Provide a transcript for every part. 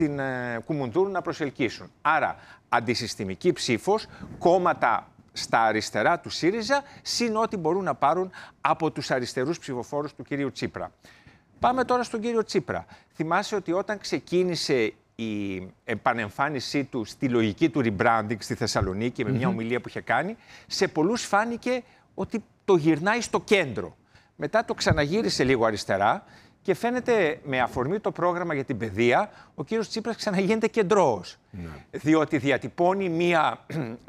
την Κουμουνδούρου να προσελκύσουν. Άρα, αντισυστημική ψήφος, κόμματα στα αριστερά του ΣΥΡΙΖΑ, συν ό,τι μπορούν να πάρουν από τους αριστερούς ψηφοφόρους του κυρίου Τσίπρα. Πάμε τώρα στον κύριο Τσίπρα. Θυμάσαι ότι όταν ξεκίνησε η επανεμφάνισή του στη λογική του rebranding στη Θεσσαλονίκη, με μια ομιλία που είχε κάνει, σε πολλούς φάνηκε ότι το γυρνάει στο κέντρο. Μετά το ξαναγύρισε λίγο αριστερά και φαίνεται με αφορμή το πρόγραμμα για την παιδεία, ο κύριος Τσίπρας ξαναγίνεται κεντρώος. Διότι διατυπώνει μια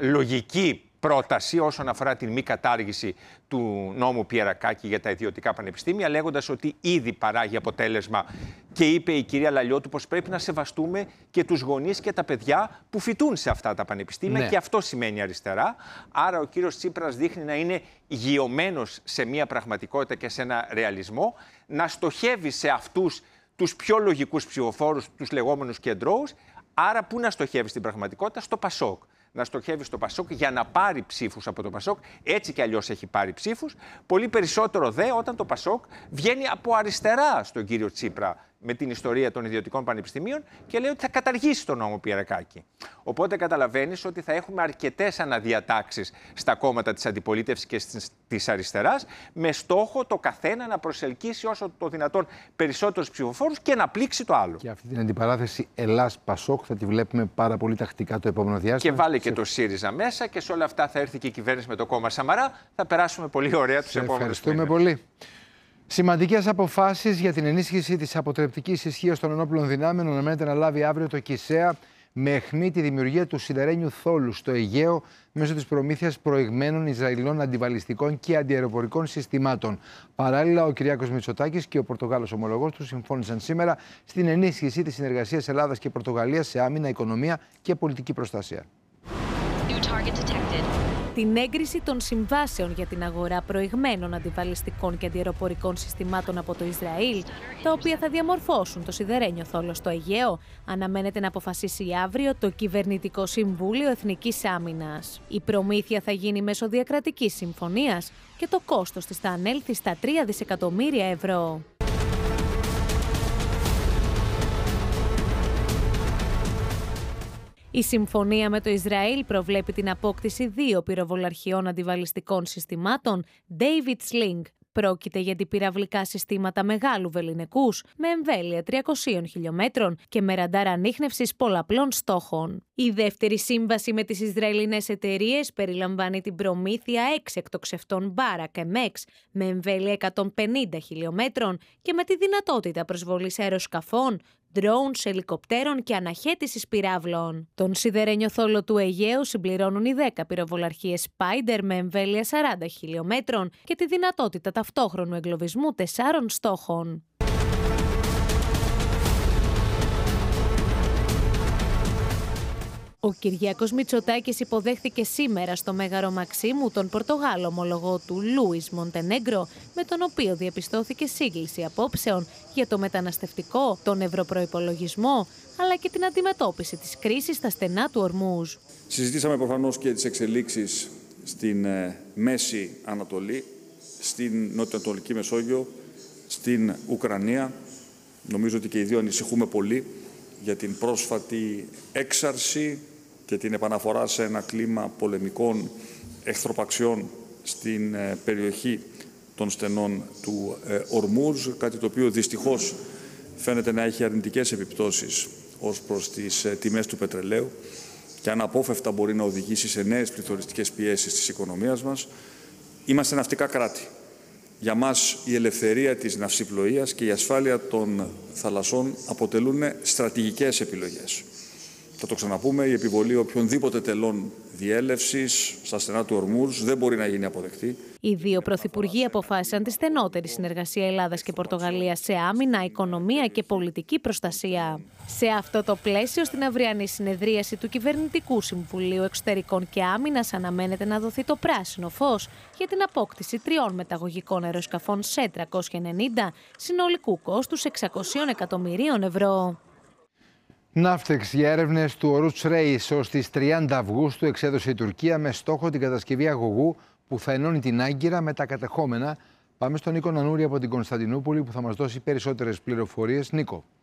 λογική πρόταση όσον αφορά την μη κατάργηση του νόμου Πιερακάκη για τα ιδιωτικά πανεπιστήμια, λέγοντας ότι ήδη παράγει αποτέλεσμα και είπε η κυρία Λαλιώτου πως πρέπει να σεβαστούμε και τους γονείς και τα παιδιά που φοιτούν σε αυτά τα πανεπιστήμια, και αυτό σημαίνει αριστερά. Άρα ο κύριος Τσίπρας δείχνει να είναι γειωμένος σε μια πραγματικότητα και σε ένα ρεαλισμό, να στοχεύει σε αυτούς τους πιο λογικούς ψηφοφόρους, τους λεγόμενους κεντρώους. Άρα πού να στοχεύει στην πραγματικότητα? Στο ΠΑΣΟΚ. Να στοχεύει στο ΠΑΣΟΚ για να πάρει ψήφους από το ΠΑΣΟΚ. Έτσι κι αλλιώς έχει πάρει ψήφους. Πολύ περισσότερο δε όταν το ΠΑΣΟΚ βγαίνει από αριστερά στον κύριο Τσίπρα με την ιστορία των ιδιωτικών πανεπιστημίων και λέει ότι θα καταργήσει τον νόμο Πιερακάκη. Οπότε καταλαβαίνεις ότι θα έχουμε αρκετές αναδιατάξεις στα κόμματα της αντιπολίτευσης και της αριστεράς, με στόχο το καθένα να προσελκύσει όσο το δυνατόν περισσότερους ψηφοφόρους και να πλήξει το άλλο. Και αυτή την αντιπαράθεση Ελλάς-Πασόκ θα τη βλέπουμε πάρα πολύ τακτικά το επόμενο διάστημα. Και βάλε και το ΣΥΡΙΖΑ μέσα και σε όλα αυτά θα έρθει και η κυβέρνηση με το κόμμα Σαμαρά. Θα περάσουμε πολύ ωραία τους επόμενους μήνες. Ευχαριστούμε πολύ. Σημαντικές αποφάσεις για την ενίσχυση της αποτρεπτικής ισχύως των ενόπλων δυνάμεων αναμένεται να λάβει αύριο το ΚΙΣΕΑ, με αιχμή τη δημιουργία του σιδερένιου θόλου στο Αιγαίο μέσω της προμήθειας προηγμένων Ισραηλινών αντιβαλιστικών και αντιαεροπορικών συστημάτων. Παράλληλα, ο Κυριάκος Μητσοτάκης και ο Πορτογάλος ομολογός του συμφώνησαν σήμερα στην ενίσχυση της συνεργασίας Ελλάδας και Πορτογαλίας σε άμυνα, οικονομία και πολιτική προστασία. Την έγκριση των συμβάσεων για την αγορά προηγμένων αντιβαλιστικών και αντιαεροπορικών συστημάτων από το Ισραήλ, τα οποία θα διαμορφώσουν το σιδερένιο θόλο στο Αιγαίο, αναμένεται να αποφασίσει αύριο το Κυβερνητικό Συμβούλιο Εθνικής Άμυνας. Η προμήθεια θα γίνει μέσω διακρατικής συμφωνίας και το κόστος της θα ανέλθει στα 3 δισεκατομμύρια ευρώ. Η συμφωνία με το Ισραήλ προβλέπει την απόκτηση 2 πυροβολαρχιών αντιβαλιστικών συστημάτων David Sling. Πρόκειται για αντιπυραυλικά συστήματα μεγάλου βεληνικούς με εμβέλεια 300 χιλιόμετρων και με ραντάρ ανίχνευσης πολλαπλών στόχων. Η δεύτερη σύμβαση με τις Ισραηλινές εταιρείες περιλαμβάνει την προμήθεια 6 εκτοξευτών Barak MX με εμβέλεια 150 χιλιόμετρων και με τη δυνατότητα προσβολής αεροσκαφών, drones, ελικοπτέρων και αναχέτησης πυράβλων. Τον σιδερένιο θόλο του Αιγαίου συμπληρώνουν οι 10 πυροβολαρχίες Spider με εμβέλεια 40 χιλιόμετρων και τη δυνατότητα ταυτόχρονου εγκλωβισμού 4 στόχων. Ο Κυριάκος Μητσοτάκης υποδέχθηκε σήμερα στο Μέγαρο Μαξίμου τον Πορτογάλο ομολογό του Λούις Μοντενέγκρο, με τον οποίο διαπιστώθηκε σύγκληση απόψεων για το μεταναστευτικό, τον ευρωπροϋπολογισμό, αλλά και την αντιμετώπιση της κρίσης στα στενά του Ορμούζ. Συζητήσαμε προφανώς και τις εξελίξεις στην Μέση Ανατολή, στην Νοτιοανατολική Μεσόγειο, στην Ουκρανία. Νομίζω ότι και οι δύο ανησυχούμε πολύ για την πρόσφατη έξαρση και την επαναφορά σε ένα κλίμα πολεμικών εχθροπαξιών στην περιοχή των στενών του Ορμούζ, κάτι το οποίο δυστυχώς φαίνεται να έχει αρνητικές επιπτώσεις ως προς τις τιμές του πετρελαίου και αναπόφευκτα μπορεί να οδηγήσει σε νέες πληθωριστικές πιέσεις της οικονομίας μας. Είμαστε ναυτικά κράτη. Για μας η ελευθερία της ναυσιπλοείας και η ασφάλεια των θαλασσών αποτελούν στρατηγικές επιλογές. Θα το ξαναπούμε, η επιβολή οποιονδήποτε τελών διέλευσης στα στενά του Ορμούζ δεν μπορεί να γίνει αποδεκτή. Οι δύο πρωθυπουργοί αποφάσισαν τη στενότερη συνεργασία Ελλάδας και Πορτογαλίας σε άμυνα, οικονομία και πολιτική προστασία. Σε αυτό το πλαίσιο, στην αυριανή συνεδρίαση του Κυβερνητικού Συμβουλίου Εξωτερικών και Άμυνας αναμένεται να δοθεί το πράσινο φως για την απόκτηση 3 μεταγωγικών αεροσκαφών ΣΕ 390 συνολικού κόστους 600 εκατομμυρίων ευρώ. Ναύτεξ για έρευνες του ορούς Ρέις ως τις 30 Αυγούστου εξέδωσε η Τουρκία με στόχο την κατασκευή αγωγού που θα ενώνει την Άγκυρα με τα κατεχόμενα. Πάμε στον Νίκο Νανούρη από την Κωνσταντινούπολη που θα μας δώσει περισσότερες πληροφορίες. Νίκο.